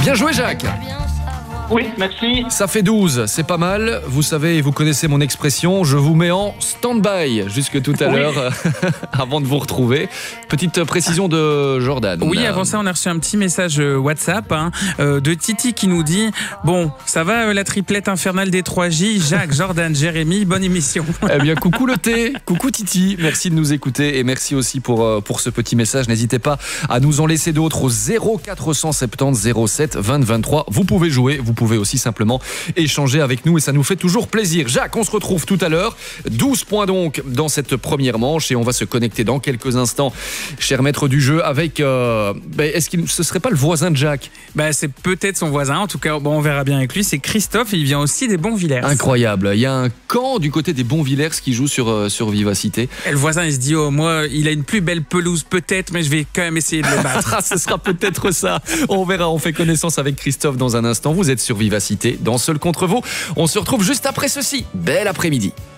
Bien joué Jacques. Oui, merci. Ça fait 12, c'est pas mal. Vous savez, vous connaissez mon expression, je vous mets en stand-by jusque tout à l'heure avant de vous retrouver. Petite précision de Jordan. Oui, avant ça, on a reçu un petit message WhatsApp de Titi qui nous dit « Bon, ça va la triplette infernale des 3J, Jacques, Jordan, Jérémy, bonne émission. » Eh bien, coucou le thé, coucou Titi, merci de nous écouter et merci aussi pour ce petit message. N'hésitez pas à nous en laisser d'autres au 0470 07 20 23. Vous pouvez jouer, vous pouvez aussi simplement échanger avec nous et ça nous fait toujours plaisir. Jacques, on se retrouve tout à l'heure. 12 points donc dans cette première manche et on va se connecter dans quelques instants, cher maître du jeu, avec... est-ce que ce serait pas le voisin de Jacques? C'est peut-être son voisin, en tout cas, on verra bien avec lui. C'est Christophe et il vient aussi des Bonvillers. Incroyable, il y a un camp du côté des Bonvillers qui joue sur Vivacité. Et le voisin, il se dit, moi, il a une plus belle pelouse peut-être, mais je vais quand même essayer de le battre. Ce sera peut-être ça. On verra, on fait connaissance avec Christophe dans un instant. Vous êtes sur Vivacité, dans Seul contre vous. On se retrouve juste après ceci. Bel après-midi.